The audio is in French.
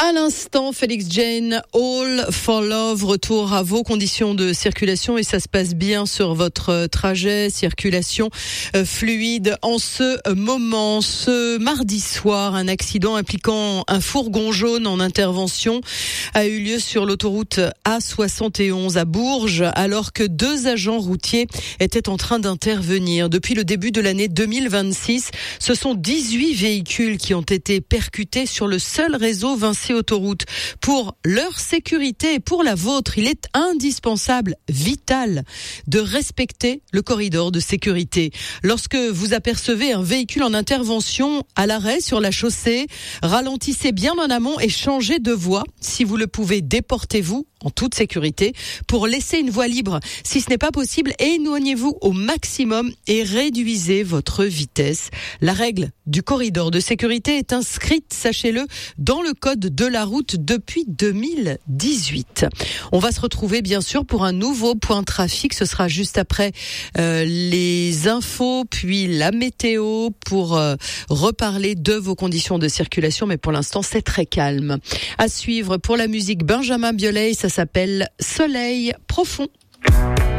À l'instant, Félix Jane, All for Love, retour à vos conditions de circulation et ça se passe bien sur votre trajet, circulation fluide en ce moment. Ce mardi soir, un accident impliquant un fourgon jaune en intervention a eu lieu sur l'autoroute A71 à Bourges, alors que 2 agents routiers étaient en train d'intervenir. Depuis le début de l'année 2026, ce sont 18 véhicules qui ont été percutés sur le seul réseau Vinci Autoroute. Pour leur sécurité et pour la vôtre, il est indispensable, vital, de respecter le corridor de sécurité. Lorsque vous apercevez un véhicule en intervention à l'arrêt sur la chaussée, ralentissez bien en amont et changez de voie. Si vous le pouvez, déportez-vous en toute sécurité pour laisser une voie libre. Si ce n'est pas possible, éloignez-vous au maximum et réduisez votre vitesse. La règle du corridor de sécurité est inscrite, sachez-le, dans le code de la route depuis 2018. On va se retrouver bien sûr pour un nouveau point trafic. Ce sera juste après les infos, puis la météo pour reparler de vos conditions de circulation. Mais pour l'instant, c'est très calme. À suivre pour la musique Benjamin Biolay, ça s'appelle Soleil profond.